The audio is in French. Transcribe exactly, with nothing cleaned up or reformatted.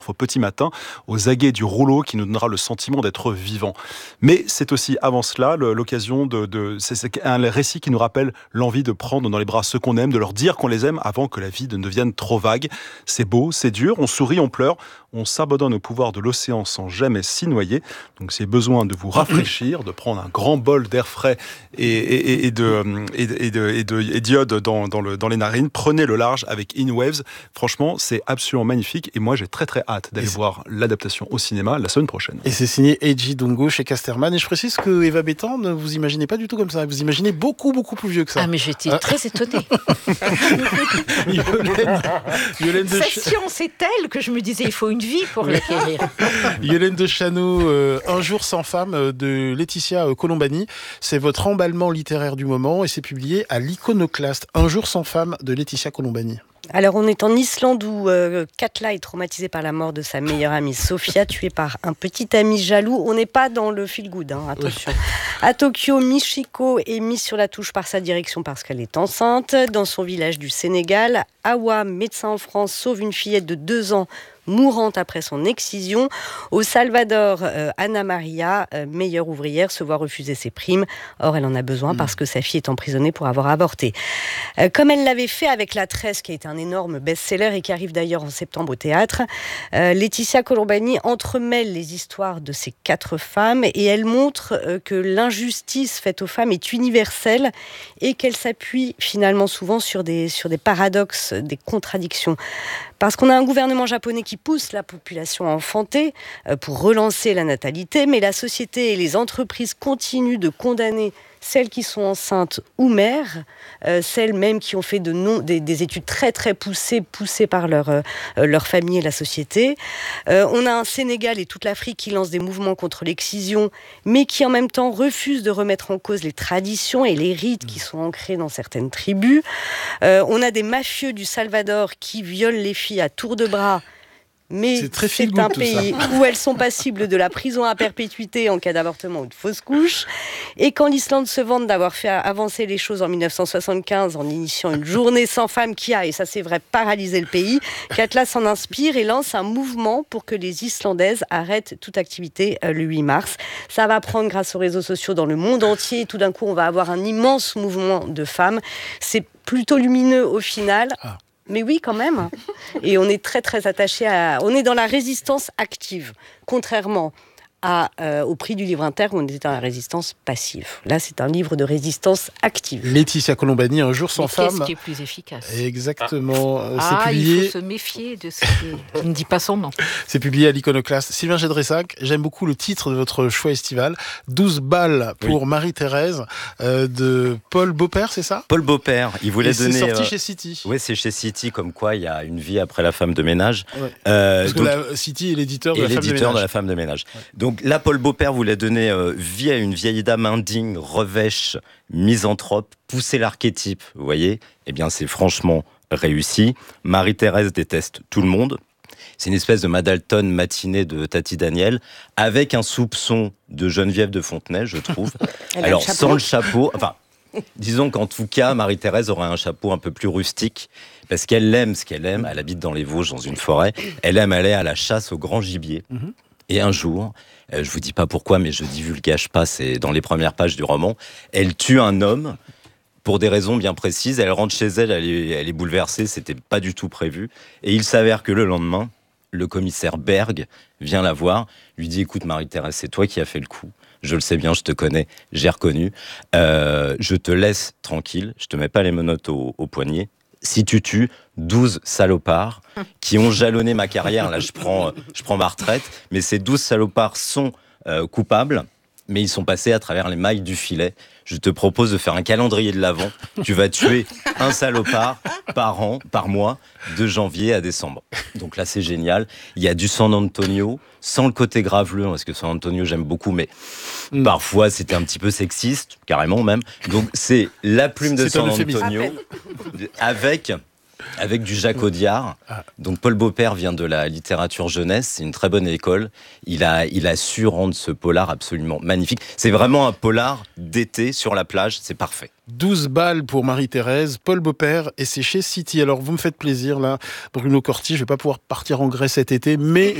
au petit matin, aux aguets du rouleau qui nous donnera le sentiment d'être vivant. Mais c'est aussi avant cela l'occasion de... de c'est, c'est un récit qui nous rappelle l'envie de prendre dans les bras ceux qu'on aime, de leur dire qu'on les aime avant que la vie ne devienne trop vague. C'est beau, c'est dur, on sourit, on pleure, on s'abandonne au pouvoir de l'océan sans jamais s'y noyer. Donc c'est besoin de vous rafraîchir, de prendre un grand bol d'air frais et, et, et, de, et, et, de, et, de, et d'iode dans, dans, le, dans les narines. Prenez le large avec In Waves. Franchement, c'est absolument magnifique et moi j'ai très très hâte d'aller voir l'adaptation au cinéma la semaine prochaine. Et c'est signé Eiji Dungo chez Casterman. Et je précise que Eva Bétan, ne vous imaginez pas du tout comme ça. Vous imaginez beaucoup, beaucoup plus vieux que ça. Ah, mais j'étais ah. très étonnée. Yolène, Yolène de Sa science est telle que je me disais, il faut une vie pour l'acquérir. Yolène de Chano, euh, Un jour sans femme euh, de Laetitia euh, Colombani. C'est votre emballement littéraire du moment et c'est publié à l'Iconoclaste. Un jour sans femme de Laetitia Colombani. Alors on est en Islande où euh, Katla est traumatisée par la mort de sa meilleure amie Sofia, tuée par un petit ami jaloux. On n'est pas dans le feel good, hein, attention. À Tokyo, Michiko est mise sur la touche par sa direction parce qu'elle est enceinte. Dans son village du Sénégal, Awa, médecin en France, sauve une fillette de deux ans mourante après son excision. Au Salvador, euh, Anna Maria, euh, meilleure ouvrière, se voit refuser ses primes. Or, elle en a besoin mmh. parce que sa fille est emprisonnée pour avoir avorté. Euh, comme elle l'avait fait avec La Tresse, qui est un énorme best-seller et qui arrive d'ailleurs en septembre au théâtre, euh, Laetitia Colombani entremêle les histoires de ces quatre femmes et elle montre euh, que l'injustice faite aux femmes est universelle et qu'elle s'appuie finalement souvent sur des, sur des paradoxes, des contradictions. Parce qu'on a un gouvernement japonais qui pousse la population à enfanter pour relancer la natalité, mais la société et les entreprises continuent de condamner celles qui sont enceintes ou mères, euh, celles même qui ont fait de non, des, des études très très poussées, poussées par leur, euh, leur famille et la société. Euh, on a un Sénégal et toute l'Afrique qui lancent des mouvements contre l'excision, mais qui en même temps refusent de remettre en cause les traditions et les rites qui sont ancrés dans certaines tribus. Euh, on a des mafieux du Salvador qui violent les filles à tour de bras. Mais c'est, très c'est un pays où elles sont passibles de la prison à perpétuité en cas d'avortement ou de fausse couche. Et quand l'Islande se vante d'avoir fait avancer les choses en dix-neuf cent soixante-quinze en initiant une journée sans femmes qui a, et ça c'est vrai, paralysé le pays, Katla s'en inspire et lance un mouvement pour que les Islandaises arrêtent toute activité euh, le huit mars. Ça va prendre grâce aux réseaux sociaux dans le monde entier. Tout d'un coup, on va avoir un immense mouvement de femmes. C'est plutôt lumineux au final. Ah. Mais oui, quand même. Et on est très, très attaché à... On est dans la résistance active, contrairement à, euh, au prix du livre inter où on était dans la résistance passive. Là, c'est un livre de résistance active. Laetitia Colombani, Un jour sans Mais femme. Qu'est-ce qui est plus efficace ? Exactement. Ah, c'est ah publié... il faut se méfier de ce qui, qui ne dit pas son nom. C'est publié à l'Iconoclaste. Sylvain Gédressac, j'aime beaucoup le titre de votre choix estival. douze balles pour oui. Marie-Thérèse euh, de Paul Beaupère, c'est ça ? Paul Beaupère, il voulait Et donner... c'est sorti euh... chez City. Oui, c'est chez City, comme quoi il y a une vie après la femme de ménage. Ouais. Euh, Parce donc... que la City est l'éditeur de, et la, l'éditeur femme de, de la femme de ménage. Ouais. Donc là, Paul Beaupère voulait donner euh, vie à une vieille dame indigne, revêche, misanthrope, pousser l'archétype, vous voyez ? Eh bien, c'est franchement réussi. Marie-Thérèse déteste tout le monde. C'est une espèce de Madalton matinée de Tati Daniel, avec un soupçon de Geneviève de Fontenay, je trouve. Alors, le sans le chapeau... Enfin, disons qu'en tout cas, Marie-Thérèse aurait un chapeau un peu plus rustique, parce qu'elle aime ce qu'elle aime. Elle habite dans les Vosges, dans une forêt. Elle aime aller à la chasse au grand gibier. Mm-hmm. Et un jour, euh, je vous dis pas pourquoi, mais je divulgage pas, c'est dans les premières pages du roman, elle tue un homme pour des raisons bien précises. Elle rentre chez elle, elle est, elle est bouleversée, c'était pas du tout prévu. Et il s'avère que le lendemain, le commissaire Berg vient la voir, lui dit « Écoute Marie-Thérèse, c'est toi qui as fait le coup. Je le sais bien, je te connais, j'ai reconnu. Euh, je te laisse tranquille, je te mets pas les menottes au, au poignet. Si tu tues douze salopards qui ont jalonné ma carrière, là je prends, je prends ma retraite, mais ces douze salopards sont euh, coupables, mais ils sont passés à travers les mailles du filet. Je te propose de faire un calendrier de l'Avent. Tu vas tuer un salopard par an, par mois, de janvier à décembre. Donc là, c'est génial. Il y a du San Antonio, sans le côté graveleux, parce que San Antonio, j'aime beaucoup, mais mm. parfois, c'était un petit peu sexiste, carrément même. Donc, c'est la plume de c'est San Antonio, avec avec du Jacques Audiard. Ah. Donc Paul Beaupère vient de la littérature jeunesse, c'est une très bonne école. Il a, il a su rendre ce polar absolument magnifique. C'est vraiment un polar d'été sur la plage, c'est parfait. douze balles pour Marie-Thérèse, Paul Beaupère, et c'est chez City. Alors vous me faites plaisir là, Bruno Corti, je vais pas pouvoir partir en Grèce cet été, mais